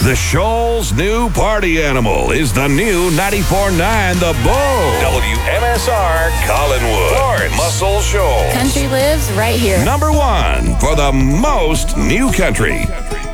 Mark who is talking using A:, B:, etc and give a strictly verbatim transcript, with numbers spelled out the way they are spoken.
A: The Shoals' new party animal is the new ninety-four point nine The Bull. W M S R Collinwood. Lawrence. Muscle Shoals.
B: Country lives right here.
A: Number one for the most new country.